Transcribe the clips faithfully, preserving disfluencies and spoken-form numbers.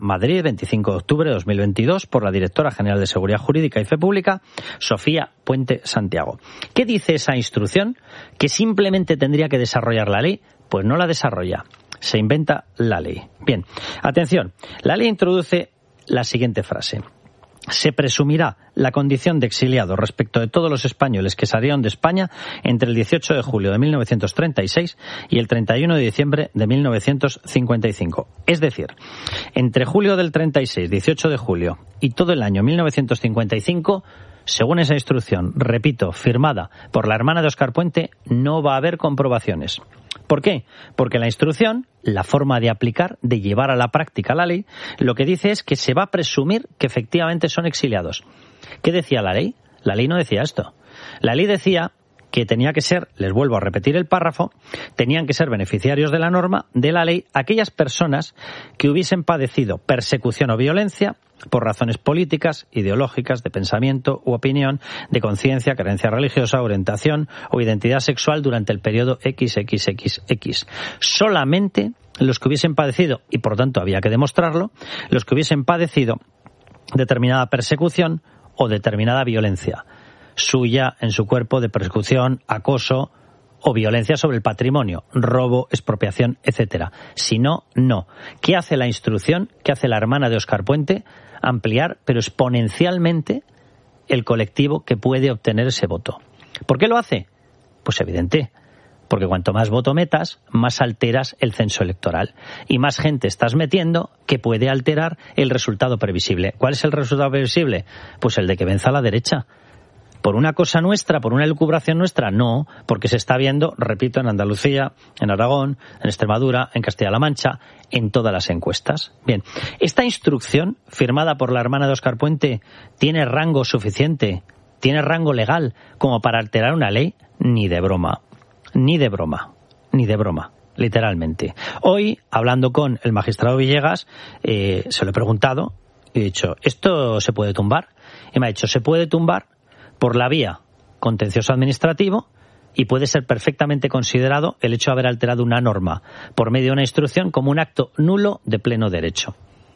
Madrid, veinticinco de octubre de dos mil veintidós, por la directora general de Seguridad Jurídica y Fe Pública, Sofía Puente Santiago. ¿Qué dice esa instrucción? ¿Que simplemente tendría que desarrollar la ley? Pues no la desarrolla, se inventa la ley. Bien, atención, la ley introduce la siguiente frase. Se presumirá la condición de exiliado respecto de todos los españoles que salieron de España entre el dieciocho de julio de mil novecientos treinta y seis y el treinta y uno de diciembre de mil novecientos cincuenta y cinco. Es decir, entre julio del treinta y seis, dieciocho de julio y todo el año mil novecientos cincuenta y cinco, según esa instrucción, repito, firmada por la hermana de Óscar Puente, no va a haber comprobaciones. ¿Por qué? Porque la instrucción, la forma de aplicar, de llevar a la práctica la ley, lo que dice es que se va a presumir que efectivamente son exiliados. ¿Qué decía la ley? La ley no decía esto. La ley decía que tenía que ser, les vuelvo a repetir el párrafo, tenían que ser beneficiarios de la norma, de la ley, aquellas personas que hubiesen padecido persecución o violencia por razones políticas, ideológicas, de pensamiento u opinión, de conciencia, creencia religiosa, orientación o identidad sexual durante el periodo equis equis equis equis. Solamente los que hubiesen padecido, y por tanto había que demostrarlo, los que hubiesen padecido determinada persecución o determinada violencia suya en su cuerpo, de persecución, acoso o violencia sobre el patrimonio, robo, expropiación, etcétera. Si no, no. ¿Qué hace la instrucción? ¿Qué hace la hermana de Óscar Puente? Ampliar, pero exponencialmente, el colectivo que puede obtener ese voto. ¿Por qué lo hace? Pues evidente. Porque cuanto más voto metas, más alteras el censo electoral. Y más gente estás metiendo que puede alterar el resultado previsible. ¿Cuál es el resultado previsible? Pues el de que venza la derecha. ¿Por una cosa nuestra, por una elucubración nuestra? No, porque se está viendo, repito, en Andalucía, en Aragón, en Extremadura, en Castilla-La Mancha, en todas las encuestas. Bien, esta instrucción, firmada por la hermana de Óscar Puente, ¿tiene rango suficiente? ¿Tiene rango legal como para alterar una ley? Ni de broma, ni de broma, ni de broma, literalmente. Hoy, hablando con el magistrado Villegas, eh, se lo he preguntado y he dicho, ¿esto se puede tumbar? Y me ha dicho, se puede tumbar por la vía contencioso administrativo y puede ser perfectamente considerado el hecho de haber alterado una norma por medio de una instrucción como un acto nulo de pleno derecho.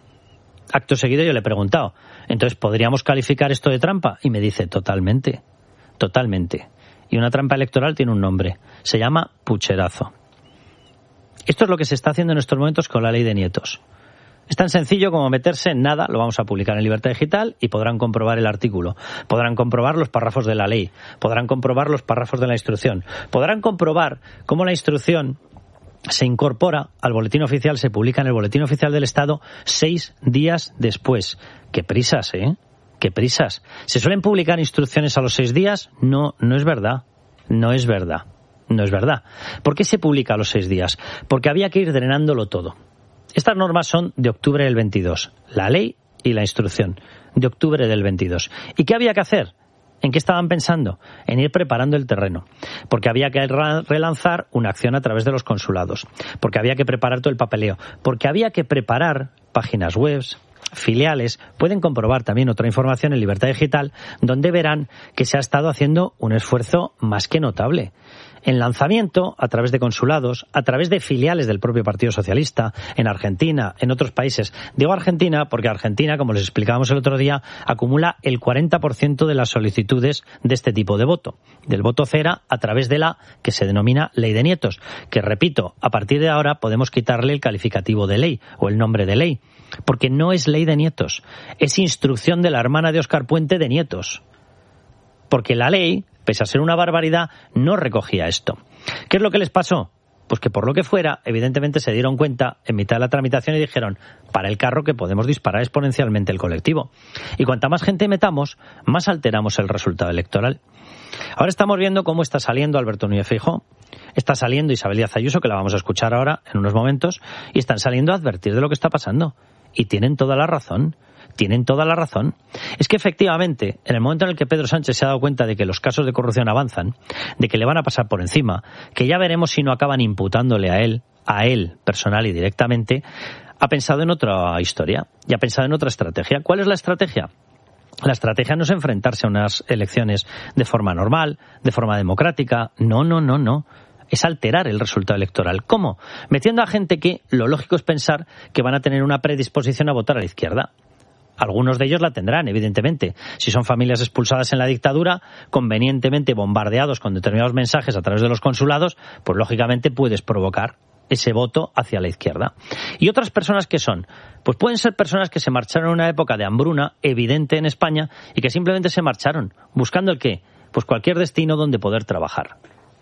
Acto seguido yo le he preguntado, entonces, ¿podríamos calificar esto de trampa? Y me dice, totalmente, totalmente. Y una trampa electoral tiene un nombre, se llama pucherazo. Esto es lo que se está haciendo en estos momentos con la ley de nietos. Es tan sencillo como meterse en nada, lo vamos a publicar en Libertad Digital y podrán comprobar el artículo, podrán comprobar los párrafos de la ley, podrán comprobar los párrafos de la instrucción, podrán comprobar cómo la instrucción se incorpora al boletín oficial, se publica en el boletín oficial del Estado seis días después. ¡Qué prisas, eh! ¡Qué prisas! ¿Se suelen publicar instrucciones a los seis días? No, no es verdad, no es verdad, no es verdad. ¿Por qué se publica a los seis días? Porque había que ir drenándolo todo. Estas normas son de octubre del veintidós, la ley y la instrucción, de octubre del veintidós. ¿Y qué había que hacer? ¿En qué estaban pensando? En ir preparando el terreno, porque había que relanzar una acción a través de los consulados, porque había que preparar todo el papeleo, porque había que preparar páginas web, filiales. Pueden comprobar también otra información en Libertad Digital, donde verán que se ha estado haciendo un esfuerzo más que notable. En lanzamiento, a través de consulados, a través de filiales del propio Partido Socialista, en Argentina, en otros países. Digo Argentina porque Argentina, como les explicábamos el otro día, acumula el cuarenta por ciento de las solicitudes de este tipo de voto, del voto cera, a través de la que se denomina ley de nietos, que repito, a partir de ahora podemos quitarle el calificativo de ley o el nombre de ley, porque no es ley de nietos, es instrucción de la hermana de Óscar Puente de nietos, porque la ley, pese a ser una barbaridad, no recogía esto. ¿Qué es lo que les pasó? Pues que por lo que fuera, evidentemente se dieron cuenta en mitad de la tramitación y dijeron, para el carro que podemos disparar exponencialmente el colectivo. Y cuanta más gente metamos, más alteramos el resultado electoral. Ahora estamos viendo cómo está saliendo Alberto Núñez Feijóo, está saliendo Isabel Díaz Ayuso, que la vamos a escuchar ahora en unos momentos, y están saliendo a advertir de lo que está pasando. Y tienen toda la razón. Tienen toda la razón. Es que efectivamente, en el momento en el que Pedro Sánchez se ha dado cuenta de que los casos de corrupción avanzan, de que le van a pasar por encima, que ya veremos si no acaban imputándole a él, a él personal y directamente, ha pensado en otra historia y ha pensado en otra estrategia. ¿Cuál es la estrategia? La estrategia no es enfrentarse a unas elecciones de forma normal, de forma democrática. No, no, no, no. es alterar el resultado electoral. ¿Cómo? Metiendo a gente que lo lógico es pensar que van a tener una predisposición a votar a la izquierda. Algunos de ellos la tendrán, evidentemente. Si son familias expulsadas en la dictadura, convenientemente bombardeados con determinados mensajes a través de los consulados, pues lógicamente puedes provocar ese voto hacia la izquierda. ¿Y otras personas qué son? Pues pueden ser personas que se marcharon en una época de hambruna evidente en España y que simplemente se marcharon, buscando el qué, pues cualquier destino donde poder trabajar.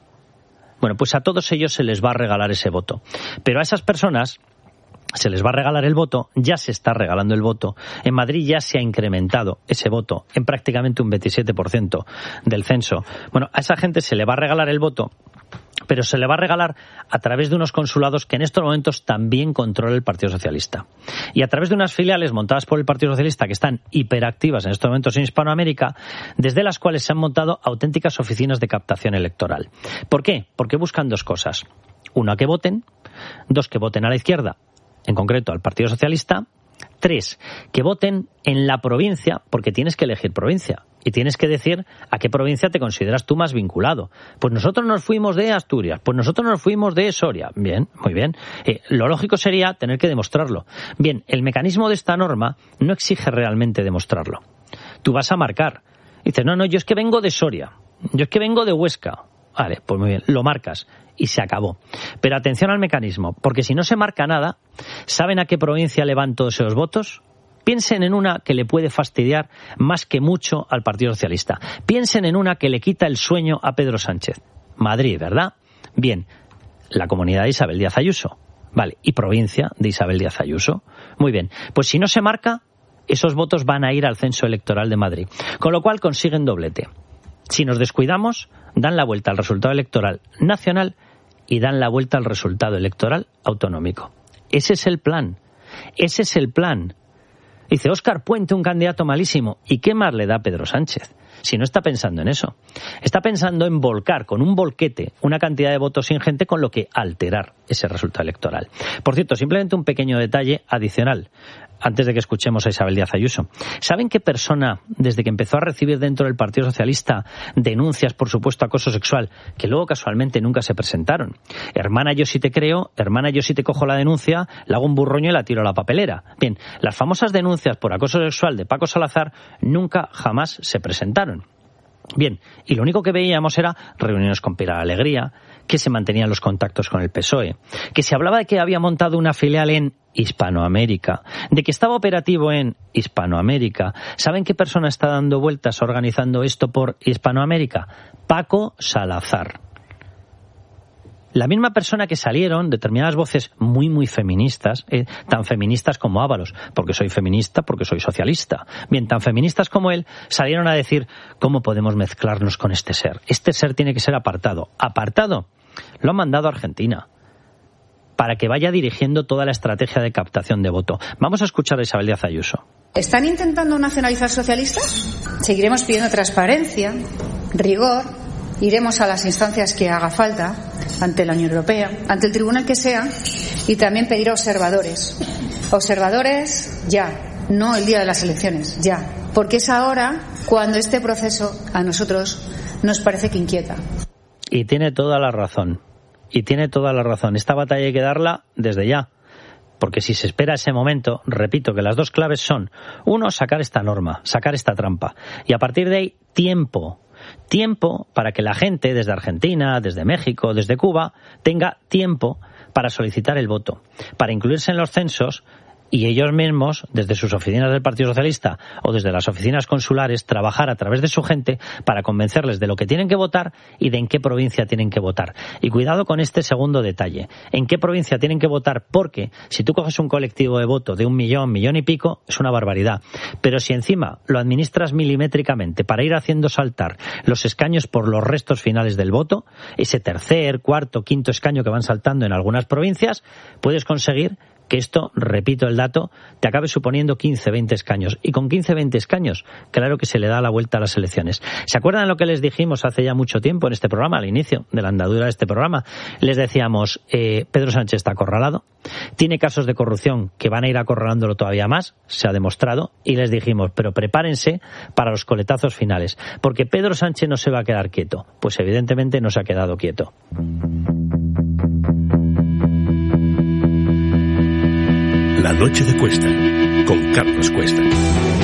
Bueno, pues a todos ellos se les va a regalar ese voto. Pero a esas personas se les va a regalar el voto, ya se está regalando el voto. En Madrid ya se ha incrementado ese voto en prácticamente un veintisiete por ciento del censo. Bueno, a esa gente se le va a regalar el voto, pero se le va a regalar a través de unos consulados que en estos momentos también controla el Partido Socialista. Y a través de unas filiales montadas por el Partido Socialista que están hiperactivas en estos momentos en Hispanoamérica, desde las cuales se han montado auténticas oficinas de captación electoral. ¿Por qué? Porque buscan dos cosas. Una, que voten. Dos, que voten a la izquierda, en concreto al Partido Socialista. Tres, que voten en la provincia, porque tienes que elegir provincia y tienes que decir a qué provincia te consideras tú más vinculado. Pues nosotros nos fuimos de Asturias, pues nosotros nos fuimos de Soria. Bien, muy bien. Eh, lo lógico sería tener que demostrarlo. Bien, el mecanismo de esta norma no exige realmente demostrarlo. Tú vas a marcar. Dices, no, no, yo es que vengo de Soria, yo es que vengo de Huesca. Vale, pues muy bien, lo marcas y se acabó. Pero atención al mecanismo, porque si no se marca nada, ¿saben a qué provincia le van todos esos votos? Piensen en una que le puede fastidiar más que mucho al Partido Socialista. Piensen en una que le quita el sueño a Pedro Sánchez. Madrid, ¿verdad? Bien, la comunidad de Isabel Díaz Ayuso. Vale, y provincia de Isabel Díaz Ayuso. Muy bien, pues si no se marca, esos votos van a ir al censo electoral de Madrid. Con lo cual consiguen doblete. Si nos descuidamos, dan la vuelta al resultado electoral nacional y dan la vuelta al resultado electoral autonómico. Ese es el plan. Ese es el plan. Dice Óscar Puente, un candidato malísimo. ¿Y qué más le da Pedro Sánchez? Si no está pensando en eso. Está pensando en volcar con un volquete una cantidad de votos ingente con lo que alterar ese resultado electoral. Por cierto, simplemente un pequeño detalle adicional antes de que escuchemos a Isabel Díaz Ayuso. ¿Saben qué persona, desde que empezó a recibir dentro del Partido Socialista denuncias por supuesto acoso sexual, que luego casualmente nunca se presentaron? Hermana, yo sí te creo, hermana, yo sí te cojo la denuncia, le hago un burroño y la tiro a la papelera. Bien, las famosas denuncias por acoso sexual de Paco Salazar nunca jamás se presentaron. Bien, y lo único que veíamos era reuniones con Pilar Alegría, que se mantenían los contactos con el P S O E, que se hablaba de que había montado una filial en Hispanoamérica, de que estaba operativo en Hispanoamérica. ¿Saben qué persona está dando vueltas organizando esto por Hispanoamérica? Paco Salazar. La misma persona que salieron determinadas voces muy, muy feministas, eh, tan feministas como Ábalos, porque soy feminista, porque soy socialista. Bien, tan feministas como él, salieron a decir, ¿cómo podemos mezclarnos con este ser? Este ser tiene que ser apartado. ¿Apartado? Lo han mandado a Argentina, para que vaya dirigiendo toda la estrategia de captación de voto. Vamos a escuchar a Isabel Díaz Ayuso. ¿Están intentando nacionalizar socialistas? Seguiremos pidiendo transparencia, rigor. Iremos a las instancias que haga falta, ante la Unión Europea, ante el tribunal que sea, y también pedir observadores. Observadores ya, no el día de las elecciones, ya. Porque es ahora cuando este proceso a nosotros nos parece que inquieta. Y tiene toda la razón. Y tiene toda la razón. Esta batalla hay que darla desde ya. Porque si se espera ese momento, repito que las dos claves son, uno, sacar esta norma, sacar esta trampa. Y a partir de ahí, tiempo. Tiempo para que la gente desde Argentina, desde México, desde Cuba, tenga tiempo para solicitar el voto, para incluirse en los censos y ellos mismos, desde sus oficinas del Partido Socialista o desde las oficinas consulares, trabajar a través de su gente para convencerles de lo que tienen que votar y de en qué provincia tienen que votar. Y cuidado con este segundo detalle, en qué provincia tienen que votar, porque si tú coges un colectivo de voto de un millón, millón y pico, es una barbaridad. Pero si encima lo administras milimétricamente para ir haciendo saltar los escaños por los restos finales del voto, ese tercer, cuarto, quinto escaño que van saltando en algunas provincias, puedes conseguir que esto, repito el dato, te acabe suponiendo quince, veinte escaños. Y con quince, veinte escaños, claro que se le da la vuelta a las elecciones. ¿Se acuerdan lo que les dijimos hace ya mucho tiempo en este programa, al inicio de la andadura de este programa? Les decíamos, eh, Pedro Sánchez está acorralado, tiene casos de corrupción que van a ir acorralándolo todavía más, se ha demostrado, y les dijimos, pero prepárense para los coletazos finales, porque Pedro Sánchez no se va a quedar quieto. Pues evidentemente no se ha quedado quieto. La noche de Cuesta, con Carlos Cuesta.